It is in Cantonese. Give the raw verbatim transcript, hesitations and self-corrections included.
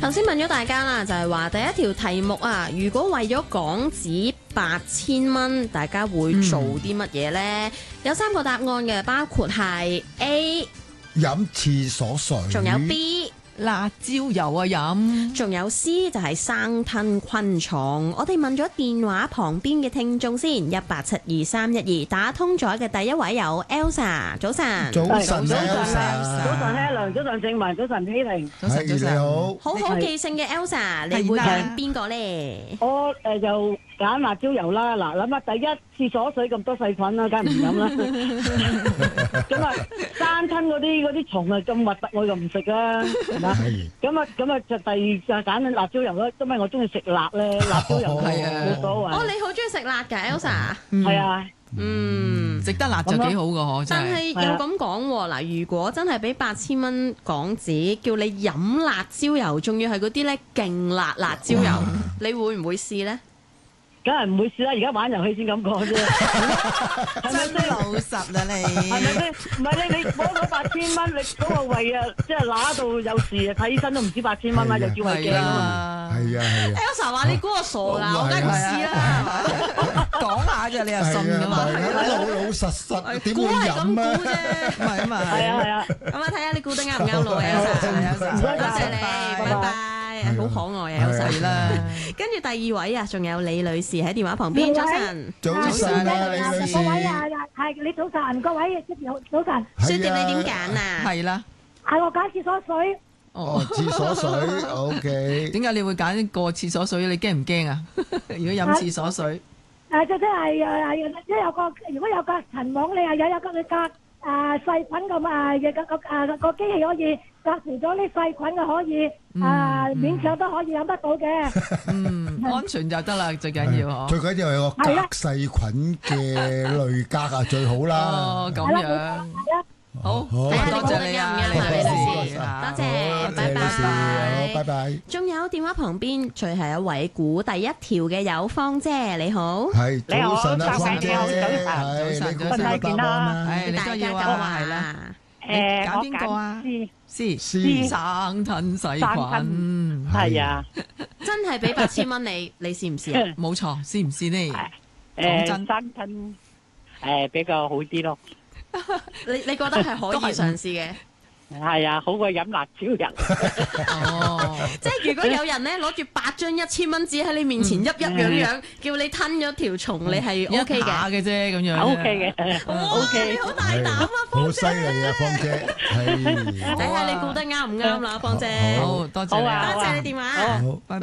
頭先問咗大家啦，就係話第一條題目啊，如果為咗港紙八千蚊，大家會做啲乜嘢呢？嗯、有三個答案嘅，包括係 A 飲廁所水， 仲有 B 辣椒油啊飲， 仲有 C 就係生吞昆蟲。我哋問咗電話旁邊嘅聽眾先，一八七二三一二打通咗嘅第一位有 Elsa， 早晨， 早晨早晨，早晨 Elsa， 早晨正文，早晨希玲， 早晨早晨， 你好， 好好記性嘅 Elsa， 你會揀邊個呢？ 我誒就揀辣椒油啦。嗱，諗下第一廁所水咁多細菌啦，梗係唔飲啦。咁啊，生吞嗰啲嗰啲蟲啊咁核突，我就唔食啦，係嘛？咁啊咁啊，就第二就揀辣椒油啦，因為我中意食辣咧，辣椒油係啊冇所謂。 哦，你好中意食辣㗎 Elsa？ 係啊， 嗯， 食得辣就幾好噶嗬，真但係係。 又咁講喎，嗱，如果真係俾八千蚊港紙，叫你飲辣椒油，仲要係嗰啲咧勁辣辣椒油，你會唔會試咧？ 梗係唔會試啦，而家玩遊戲先咁講啫，係咪先？ 老實啊你， 係咪先？唔係你你攞嗰八千蚊，你嗰個胃啊，即係揦到有事啊，睇醫生都唔止八千蚊啦，又叫胃鏡啊嘛。 係啊係啊。 Elsa 話你估我傻㗎，我梗係唔試啦。 講下啫，你又信㗎嘛？ 老老實實點會估係咁飲啊？ 估啫。 唔係啊嘛， 係啊係啊， 咁啊，睇下你估得啱唔啱路啊 Elsa。 唔該多謝晒你，拜拜，好可愛啊 Elsa 啦。 跟住第二位啊，仲有李女士喺電話旁邊，早晨。 早晨啊，李女士。 各位啊，係你早晨，各位早晨。 雪蝶你點揀啊？ 係啦。 係我揀廁所水。 哦，廁所水 ，OK。 點解你會揀個廁所水？你驚唔驚啊？如果飲廁所水， 誒，即係誒，即係有個如果有個塵網，你係有有個你隔誒細菌咁啊，嘅個個誒個機器可以隔除咗啲細菌嘅，可以誒勉強都可以飲得到嘅。 嗯，安全就得啦，最緊要嗬。 最緊要係個隔細菌嘅濾格啊，最好啦。 哦，咁樣。好，多謝你啊，李女士， 多謝，拜拜， 好，拜拜。 仲有電話旁邊最後一位估第一條嘅有芳姐，你好， 係早晨啊，芳姐， 你好係你估下答案啦。 係你都要啊，係啦。 誒， 揀邊個啊？C C 生吞細菌， 係啊， 真係俾八千蚊你，你試唔試啊？ 冇錯，試唔試呢？ 誒，生吞誒比較好啲咯。 你你覺得係可以嘗試嘅？ 係啊，好過飲辣椒油。 哦， 即係如果有人咧攞住八張一千蚊紙喺你面前，一一樣樣叫你吞咗條蟲，你係 O K 嘅嘅啫，咁樣 O K 嘅，O K。 你好大膽啊， 好犀利啊，芳姐，係。 睇下你估得啱唔啱啦，芳姐。 好多謝你， 好啊， 多謝你電話。 好， 拜拜。